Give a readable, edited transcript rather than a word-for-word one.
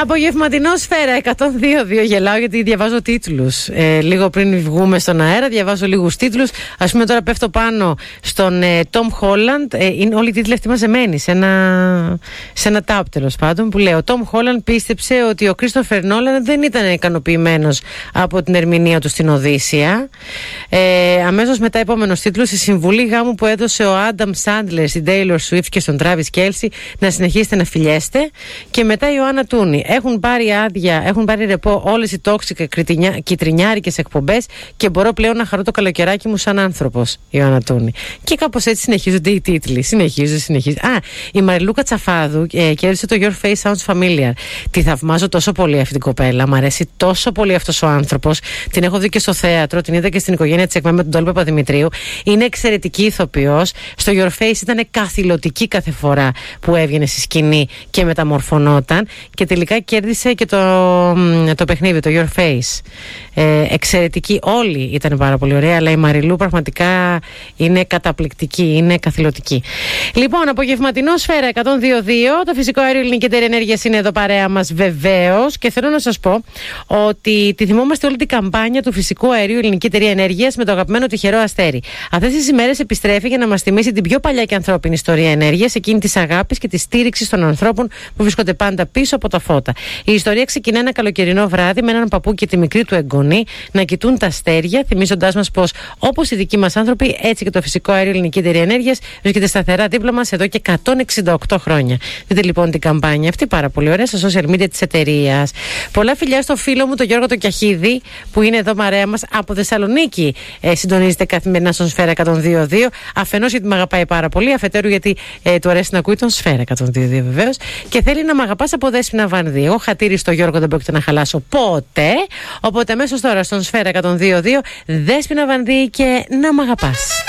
Απογευματινό Σφαίρα 102.2. Γελάω γιατί διαβάζω τίτλους. Λίγο πριν βγούμε στον αέρα, διαβάζω λίγους τίτλους. Ας πούμε, τώρα πέφτω πάνω στον Tom Holland. Είναι όλοι οι τίτλοι αυτοί μαζεμένοι σε ένα tab, τέλος πάντων, που λέει: ο Tom Holland πίστεψε ότι ο Christopher Nolan δεν ήταν ικανοποιημένος από την ερμηνεία του στην Οδύσσεια. Αμέσως μετά, επόμενος τίτλος: η συμβουλή γάμου που έδωσε ο Adam Sandler στην Taylor Swift και στον Travis Kelce, να συνεχίσετε να φιλιέστε. Και μετά η Ιωάννα Τούνη: έχουν πάρει άδεια, έχουν πάρει ρεπό όλες οι τόξικα κιτρινιάρικες εκπομπές και μπορώ πλέον να χαρώ το καλοκαιράκι μου σαν άνθρωπος. Η Ιωάννα Τούνη. Και κάπως έτσι συνεχίζονται οι τίτλοι. Συνεχίζει. Η Μαριλούκα Τσαφάδου κέρδισε το Your Face Sounds Familiar. Τη θαυμάζω τόσο πολύ αυτή την κοπέλα. Μ' αρέσει τόσο πολύ αυτός ο άνθρωπος. Την έχω δει και στο θέατρο, την είδα και στην οικογένεια της Εκμέ με τον Τόλου Παπαδημητρίου. Είναι εξαιρετική ηθοποιός. Στο Your Face ήταν καθηλωτική κάθε φορά που έβγαινε στη σκηνή και μεταμορφωνόταν. Και τελικά κέρδισε και το παιχνίδι, το Your Face. Εξαιρετική. Όλοι ήταν πάρα πολύ ωραία, αλλά η Μαριλού πραγματικά είναι καταπληκτική, είναι καθηλωτική. Λοιπόν, απογευματινό Σφαίρα 102.2. Το φυσικό αέριο Ελληνική Εταιρεία Ενέργειας είναι εδώ παρέα μας, βεβαίως. Και θέλω να σας πω ότι τη θυμόμαστε όλη την καμπάνια του φυσικού αερίου Ελληνική Εταιρεία Ενέργειας με το αγαπημένο τυχερό αστέρι. Αυτές τις ημέρες επιστρέφει για να μας θυμίσει την πιο παλιά και ανθρώπινη ιστορία ενέργειας, εκείνη της αγάπης και της στήριξης των ανθρώπων που βρίσκονται πάντα πίσω από τα φώτα. Η ιστορία ξεκινά ένα καλοκαιρινό βράδυ με έναν παππού και τη μικρή του εγγονή να κοιτούν τα αστέρια, θυμίζοντάς μας πως όπως οι δικοί μας άνθρωποι, έτσι και το φυσικό αέριο Ελληνική Εταιρεία Ενέργειας βρίσκεται σταθερά δίπλα μας εδώ και 168 χρόνια. Δείτε λοιπόν την καμπάνια αυτή, πάρα πολύ ωραία, στα social media της εταιρείας. Πολλά φιλιά στο φίλο μου, τον Γιώργο τον Κιαχίδη, που είναι εδώ μαρέα μας από Θεσσαλονίκη. Συντονίζεται καθημερινά στον Σφαίρα 102.2. Αφενός γιατί με αγαπάει πάρα πολύ, αφετέρου γιατί του αρέσει να ακούει τον Σφαίρα 102.2 βεβαίως. Και θέλει να μ' αγαπάς από Δέσποινα Βανδύ. Εγώ χατήρι στο Γιώργο δεν πρόκειται να χαλάσω ποτέ. Οπότε αμέσως τώρα στον Σφαίρα 102.2, Δέσποινα Βανδύ και να μ' αγαπάς.